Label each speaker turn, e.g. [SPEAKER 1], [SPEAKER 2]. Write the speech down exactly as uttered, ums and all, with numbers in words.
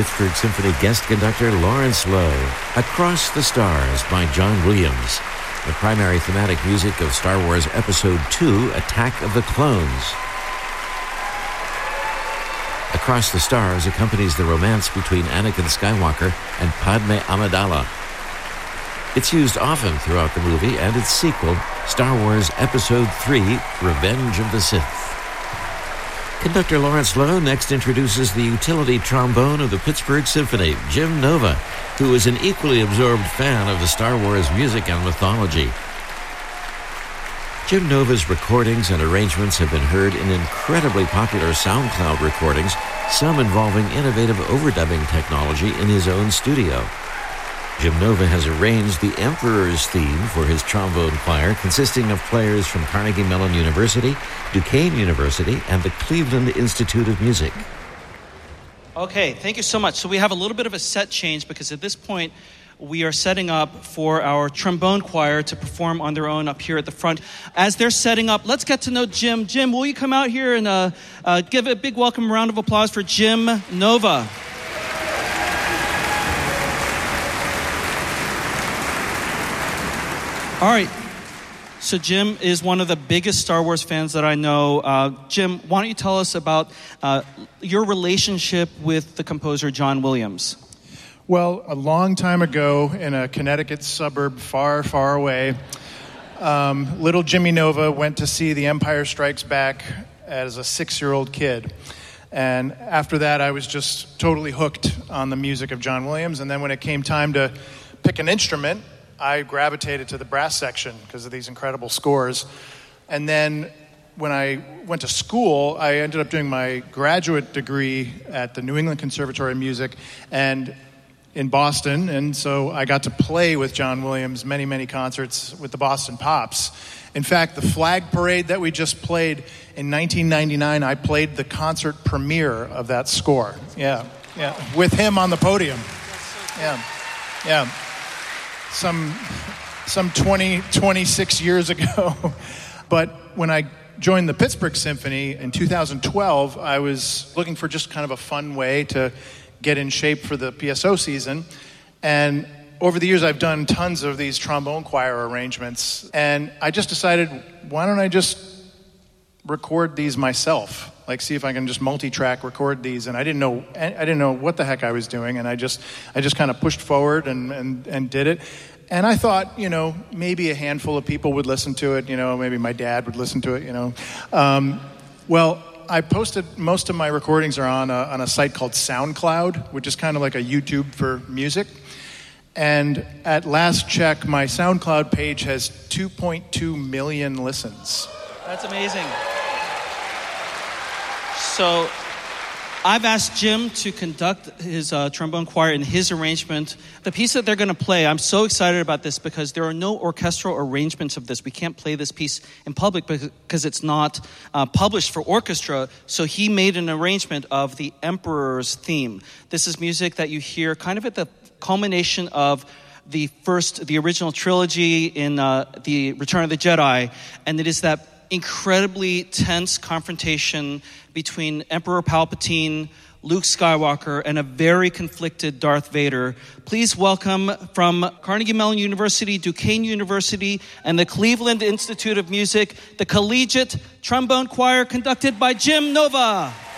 [SPEAKER 1] Pittsburgh Symphony guest conductor Lawrence Lowe. Across the Stars by John Williams. The primary thematic music of Star Wars Episode two, Attack of the Clones. Across the Stars accompanies the romance between Anakin Skywalker and Padme Amidala. It's used often throughout the movie and its sequel, Star Wars Episode three, Revenge of the Sith. Conductor Lawrence Lowe next introduces the utility trombone of the Pittsburgh Symphony, Jim Nova, who is an equally absorbed fan of the Star Wars music and mythology. Jim Nova's recordings and arrangements have been heard in incredibly popular SoundCloud recordings, some involving innovative overdubbing technology in his own studio. Jim Nova has arranged the Emperor's theme for his trombone choir, consisting of players from Carnegie Mellon University, Duquesne University, and the Cleveland Institute of Music.
[SPEAKER 2] Okay, thank you so much. So we have a little bit of a set change because at this point, we are setting up for our trombone choir to perform on their own up here at the front. As they're setting up, let's get to know Jim. Jim, will you come out here and uh, uh, give a big welcome round of applause for Jim Nova. All right, so Jim is one of the biggest Star Wars fans that I know. Uh, Jim, why don't you tell us about uh, your relationship with the composer John Williams?
[SPEAKER 3] Well, a long time ago in a Connecticut suburb far, far away, um, little Jimmy Nova went to see The Empire Strikes Back as a six-year-old kid. And after that, I was just totally hooked on the music of John Williams. And then when it came time to pick an instrument, I gravitated to the brass section because of these incredible scores. And then when I went to school, I ended up doing my graduate degree at the New England Conservatory of Music and in Boston. And so I got to play with John Williams many, many concerts with the Boston Pops. In fact, the flag parade that we just played in nineteen ninety-nine, I played the concert premiere of that score. Yeah, yeah, with him on the podium. Yeah, yeah. Some some twenty, twenty-six years ago. But when I joined the Pittsburgh Symphony in two thousand twelve, I was looking for just kind of a fun way to get in shape for the P S O season. And over the years, I've done tons of these trombone choir arrangements. And I just decided, why don't I just record these myself? Like, see if I can just multi-track record these. And I didn't know, I didn't know what the heck I was doing. And I just, I just kind of pushed forward and, and, and did it. And I thought, you know, maybe a handful of people would listen to it. You know, maybe my dad would listen to it, you know. Um, well, I posted, most of my recordings are on a, on a site called SoundCloud, which is kind of like a YouTube for music. And at last check, my SoundCloud page has two point two million listens.
[SPEAKER 2] That's amazing. So I've asked Jim to conduct his uh, trombone choir in his arrangement. The piece that they're going to play, I'm so excited about this because there are no orchestral arrangements of this. We can't play this piece in public because it's not uh, published for orchestra. So he made an arrangement of the Emperor's theme. This is music that you hear kind of at the culmination of the first, the original trilogy in uh, the Return of the Jedi. And it is that incredibly tense confrontation between Emperor Palpatine, Luke Skywalker, and a very conflicted Darth Vader. Please welcome from Carnegie Mellon University, Duquesne University, and the Cleveland Institute of Music, the Collegiate Trombone Choir conducted by Jim Nova.